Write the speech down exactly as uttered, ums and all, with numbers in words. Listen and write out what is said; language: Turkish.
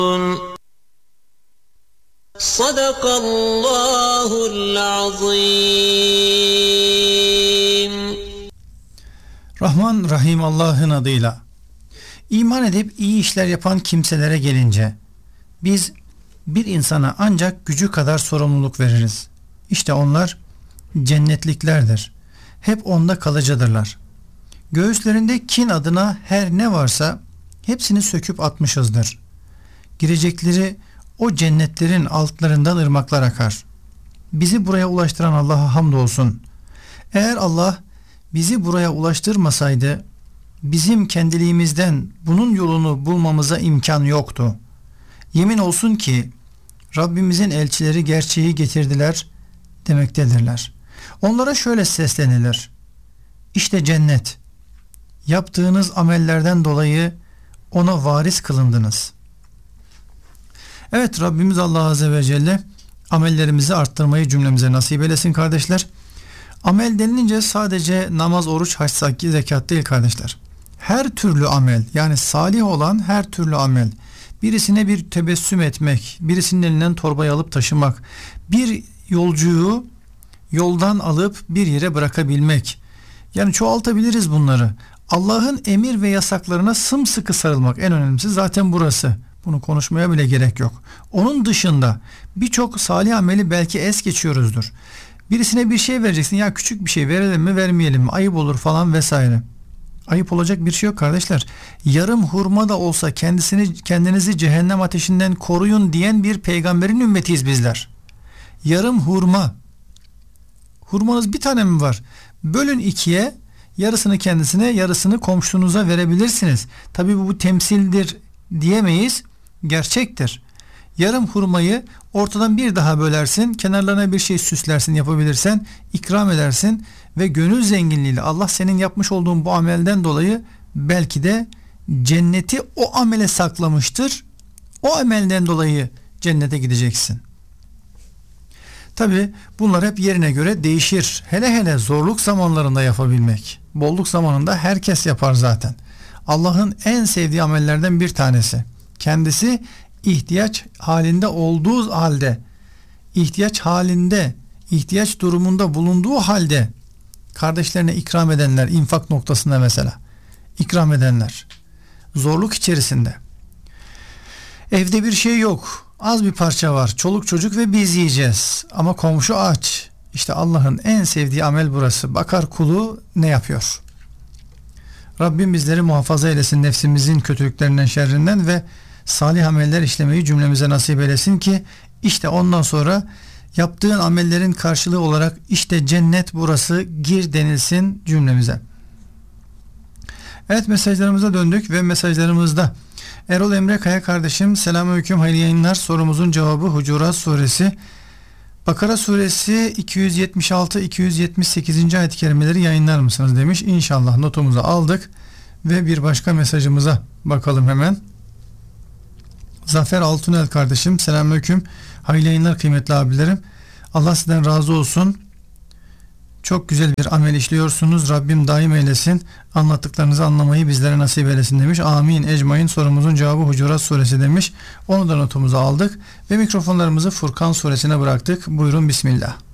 Sadakallahul azim. Rahman Rahim Allah'ın adıyla. İman edip iyi işler yapan kimselere gelince, biz bir insana ancak gücü kadar sorumluluk veririz. İşte onlar cennetliklerdir. Hep onda kalıcıdırlar. Göğüslerinde kin adına her ne varsa hepsini söküp atmışızdır. Girecekleri o cennetlerin altlarından ırmaklar akar. Bizi buraya ulaştıran Allah'a hamdolsun. Eğer Allah bizi buraya ulaştırmasaydı, bizim kendiliğimizden bunun yolunu bulmamıza imkan yoktu. Yemin olsun ki Rabbimizin elçileri gerçeği getirdiler demektedirler. Onlara şöyle seslenilir: İşte cennet. Yaptığınız amellerden dolayı ona varis kılındınız. Evet, Rabbimiz Allah Azze ve Celle amellerimizi arttırmayı cümlemize nasip eylesin kardeşler. Amel denilince sadece namaz, oruç, hac, zekat değil kardeşler. Her türlü amel, yani salih olan her türlü amel, birisine bir tebessüm etmek, birisinin elinden torbayı alıp taşımak, bir yolcuyu yoldan alıp bir yere bırakabilmek, yani çoğaltabiliriz bunları. Allah'ın emir ve yasaklarına sımsıkı sarılmak en önemlisi zaten burası. Bunu konuşmaya bile gerek yok. Onun dışında birçok salih ameli belki es geçiyoruzdur. Birisine bir şey vereceksin, ya küçük bir şey verelim mi vermeyelim mi, ayıp olur falan vesaire. Ayıp olacak bir şey yok kardeşler. Yarım hurma da olsa kendisini kendinizi cehennem ateşinden koruyun diyen bir peygamberin ümmetiyiz bizler. Yarım hurma. Hurmanız bir tane mi var? Bölün ikiye, yarısını kendisine, yarısını komşunuza verebilirsiniz. Tabii bu, bu temsildir diyemeyiz. Gerçektir. Yarım hurmayı ortadan bir daha bölersin, kenarlarına bir şey süslersin, yapabilirsen ikram edersin ve gönül zenginliğiyle Allah senin yapmış olduğun bu amelden dolayı belki de cenneti o amele saklamıştır. O amelden dolayı cennete gideceksin. Tabi bunlar hep yerine göre değişir. Hele hele zorluk zamanlarında yapabilmek. Bolluk zamanında herkes yapar zaten. Allah'ın en sevdiği amellerden bir tanesi. Kendisi ihtiyaç halinde olduğu halde, ihtiyaç halinde, ihtiyaç durumunda bulunduğu halde kardeşlerine ikram edenler, infak noktasında mesela ikram edenler, zorluk içerisinde, evde bir şey yok, az bir parça var, çoluk çocuk ve biz yiyeceğiz ama komşu aç. İşte Allah'ın en sevdiği amel burası. Bakar kulu ne yapıyor. Rabbim bizleri muhafaza eylesin nefsimizin kötülüklerinden, şerrinden ve salih ameller işlemeyi cümlemize nasip eylesin ki işte ondan sonra yaptığın amellerin karşılığı olarak işte cennet burası, gir denilsin cümlemize. Evet, mesajlarımıza döndük ve mesajlarımızda Erol Emre Kaya kardeşim, selamünaleyküm, hayırlı yayınlar. Sorumuzun cevabı Hucurat suresi, Bakara suresi iki yüz yetmiş altı iki yüz yetmiş sekiz. ayet-i kerimeleri yayınlar mısınız demiş. İnşallah notumuzu aldık ve bir başka mesajımıza bakalım hemen. Zafer Altunel kardeşim, selamünaleyküm, hayırlı yayınlar kıymetli abilerim. Allah sizden razı olsun. Çok güzel bir amel işliyorsunuz. Rabbim daim eylesin. Anlattıklarınızı anlamayı bizlere nasip eylesin demiş. Amin ecmain. Sorumuzun cevabı Hucurat suresi demiş. Onu da notumuza aldık ve mikrofonlarımızı Furkan suresine bıraktık. Buyurun bismillah.